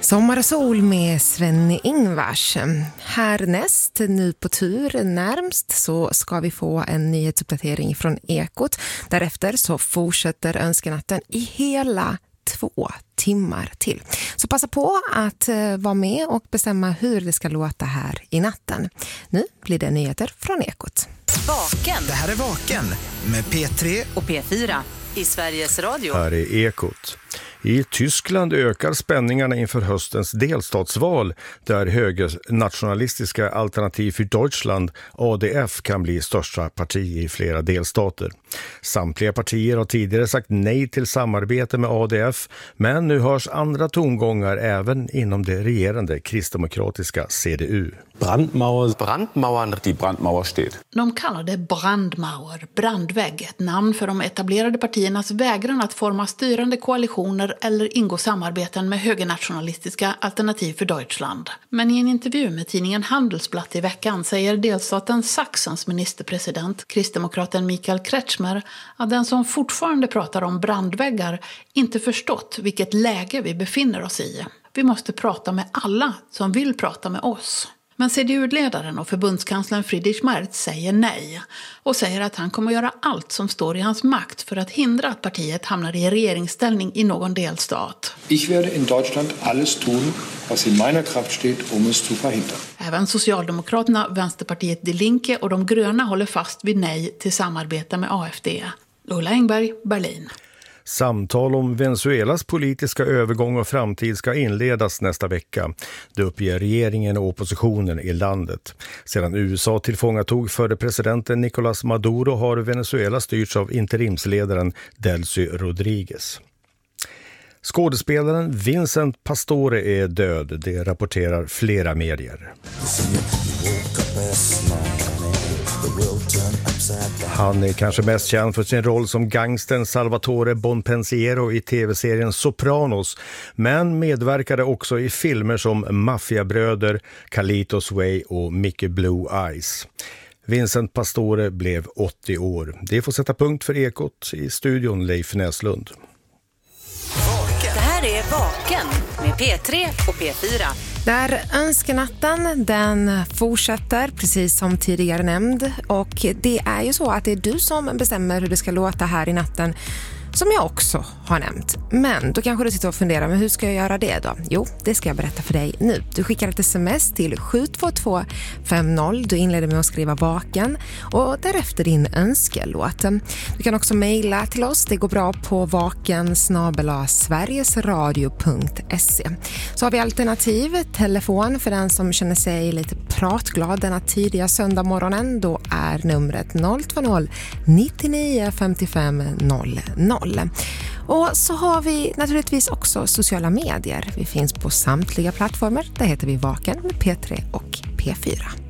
Sommar och sol med Sven-Ingvars. Härnäst, nu på tur närmst, så ska vi få en nyhetsuppdatering från Ekot. Därefter så fortsätter önskenatten i hela 2 timmar till. Så passa på att vara med och bestämma hur det ska låta här i natten. Nu blir det nyheter från Ekot. Vaken. Det här är Vaken med P3 och P4 i Sveriges Radio. Här är Ekot. I Tyskland ökar spänningarna inför höstens delstatsval där högernationalistiska Alternativ för Deutschland, ADF, kan bli största parti i flera delstater. Samtliga partier har tidigare sagt nej till samarbete med ADF, men nu hörs andra tongångar även inom det regerande kristdemokratiska CDU. Brandmauern, die Brandmauer steht. De kallar det Brandmauer, brandvägg, ett namn för de etablerade partiernas vägran att forma styrande koalitioner eller ingå samarbeten med högernationalistiska Alternativ för Deutschland. Men i en intervju med tidningen Handelsblatt i veckan säger delstaten Sachsens ministerpresident, kristdemokraten Michael Kretschmer, att den som fortfarande pratar om brandväggar inte förstått vilket läge vi befinner oss i. Vi måste prata med alla som vill prata med oss. Men CDU-ledaren och förbundskanslern Friedrich Merz säger nej och säger att han kommer att göra allt som står i hans makt för att hindra att partiet hamnar i regeringsställning i någon delstat. Ich werde in Deutschland alles tun, was in meiner Kraft steht, es zu verhindern. Även Socialdemokraterna, Vänsterpartiet Die Linke och de gröna håller fast vid nej till samarbete med AfD. Ulla Engberg, Berlin. Samtal om Venezuelas politiska övergång och framtid ska inledas nästa vecka. Det uppger regeringen och oppositionen i landet. Sedan USA tillfångatog förre presidenten Nicolás Maduro har Venezuela styrts av interimsledaren Delcy Rodríguez. Skådespelaren Vincent Pastore är död, det rapporterar flera medier. Han är kanske mest känd för sin roll som gangstern Salvatore Bonpensiero i tv-serien Sopranos, men medverkade också i filmer som Maffiabröder, Carlitos Way och Mickey Blue Eyes. Vincent Pastore blev 80 år. Det får sätta punkt för Ekot. I studion Leif Näslund. Det här är Vaken med P3 och P4. Där önskenatten, den fortsätter precis som tidigare nämnd, och det är ju så att det är du som bestämmer hur det ska låta här i natten, som jag också har nämnt. Men då kanske du sitter och funderar, men hur ska jag göra det då? Jo, det ska jag berätta för dig nu. Du skickar ett sms till 72250. Du inleder med att skriva Vaken och därefter din önskelåt. Du kan också mejla till oss. Det går bra på vaken@sverigesradio.se. Så har vi alternativ telefon för den som känner sig lite pratglad denna tidiga söndagmorgonen. Då är numret 020 99 55 00. Och så har vi naturligtvis också sociala medier. Vi finns på samtliga plattformar. Där heter vi Vaken med P3 och P4.